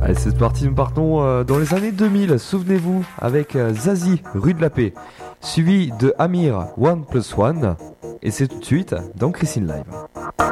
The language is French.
Allez, c'est parti, nous partons dans les années 2000, souvenez-vous, avec Zazie, Rue de la Paix, suivi de Amir, One Plus One, et c'est tout de suite dans Christine Live.